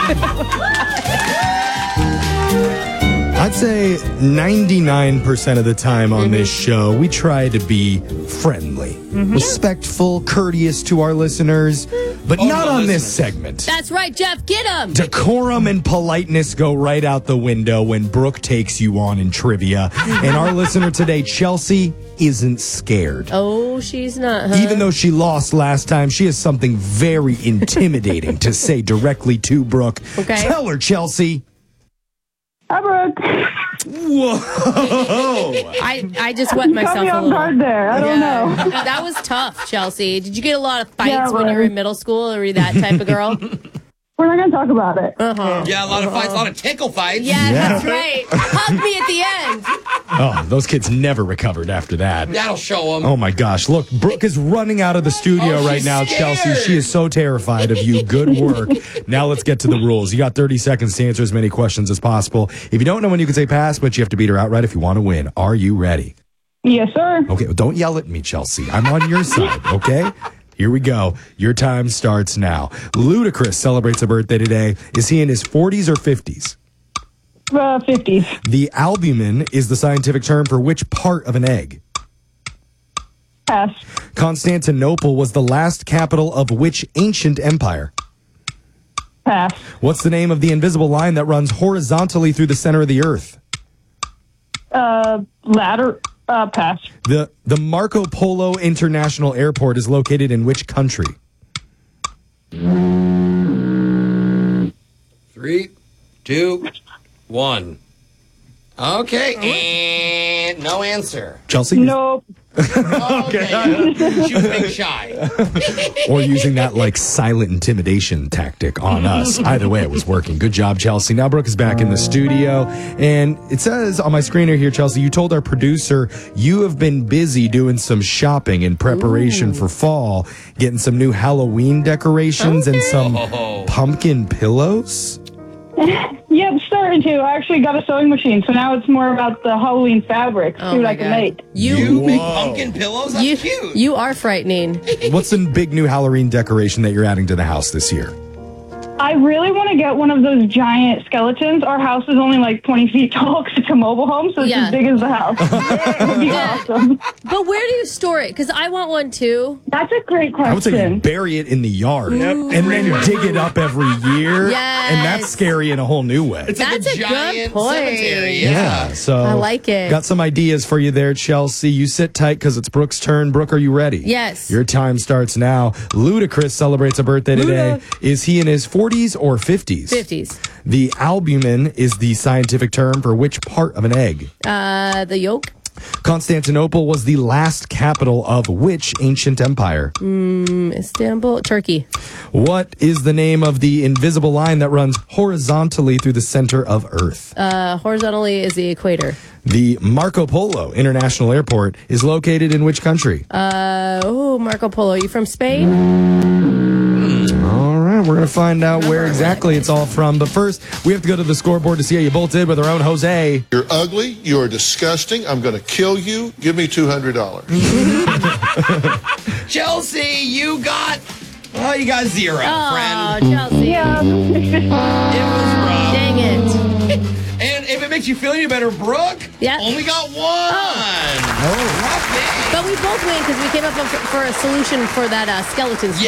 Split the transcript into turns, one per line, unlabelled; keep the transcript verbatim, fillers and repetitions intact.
I'd say ninety-nine percent of the time on mm-hmm. this show, we try to be friendly, mm-hmm. respectful, courteous to our listeners, but oh, not on listeners. This segment.
That's right, Jeff. Get him.
Decorum and politeness go right out the window when Brooke takes you on in trivia. And our listener today, Chelsea, isn't scared.
Oh, she's not, huh?
Even though she lost last time, she has something very intimidating to say directly to Brooke.
Okay.
Tell her, Chelsea.
Hi, Brooke.
Whoa!
I, I just wet myself
a little.
You caught me
on guard there. I don't
yeah.
know.
That was tough, Chelsea. Did you get a lot of fights
yeah,
when you were in middle school? Or were you that type of girl?
We're not going to talk about it.
Uh-huh.
Yeah, a lot of fights, a lot of tickle fights.
Yeah, yeah. That's right. Hug me at the end.
Oh, those kids never recovered after that.
That'll show them.
Oh, my gosh. Look, Brooke is running out of the studio
oh,
right now,
scared.
Chelsea. She is so terrified of you. Good work. Now let's get to the rules. You got thirty seconds to answer as many questions as possible. If you don't know when, you can say pass, but you have to beat her outright if you want to win. Are you ready?
Yes, sir.
Okay, well, don't yell at me, Chelsea. I'm on your side, okay? Here we go. Your time starts now. Ludacris celebrates a birthday today. Is he in his forties or fifties?
Uh, fifties.
The albumin is the scientific term for which part of an egg?
Pass.
Constantinople was the last capital of which ancient empire?
Pass.
What's the name of the invisible line that runs horizontally through the center of the earth?
Uh, ladder. Uh, pass.
The the Marco Polo International Airport is located in which country?
Three, two, one. Okay, and no answer.
Chelsea?
Nope.
Okay. She was being shy.
Or using that, like, silent intimidation tactic on us. Either way, it was working. Good job, Chelsea. Now Brooke is back in the studio. And it says on my screener here, Chelsea, you told our producer you have been busy doing some shopping in preparation Ooh. For fall, getting some new Halloween decorations okay. and some oh. pumpkin pillows.
Yep, starting to. I actually got a sewing machine, so now it's more about the Halloween fabric.
Oh
see what I
God.
can make.
You, you make pumpkin pillows? That's
you,
cute.
You are frightening.
What's the big new Halloween decoration that you're adding to the house this year?
I really want to get one of those giant skeletons. Our house is only like twenty feet tall because it's a mobile home, so it's
yeah.
as big as the house. It would be
yeah.
awesome.
But where do you store it? Because I want one too.
That's a great question.
I would say you bury it in the yard
Ooh.
and then you dig it up every year.
Yes.
And that's scary in a whole new way.
It's
that's
like a,
a
giant
good point.
cemetery. Yeah.
yeah. So
I like it.
Got some ideas for you there, Chelsea. You sit tight because it's Brooke's turn. Brooke, are you ready?
Yes.
Your time starts now. Ludacris celebrates a birthday today.
Luda.
Is he in his forties or fifties?
fifties.
The albumin is the scientific term for which part of an egg?
Uh, the yolk.
Constantinople was the last capital of which ancient empire?
Mm, Istanbul, Turkey.
What is the name of the invisible line that runs horizontally through the center of Earth?
Uh, horizontally is the equator.
The Marco Polo International Airport is located in which country?
Uh, oh, Marco Polo. You from Spain?
All right, we're going to find out where exactly it's all from. But first, we have to go to the scoreboard to see how you both did with our own Jose.
You're ugly. You are disgusting. I'm going to kill you. Give me two hundred dollars.
Chelsea, you got... Oh, you got zero,
oh,
friend.
Chelsea.
Yeah.
It was rough.
Dang it.
And if it makes you feel any better, Brooke
yeah.
only got one.
Oh.
oh.
But we both win because we came up for, for a solution for that uh, skeleton story.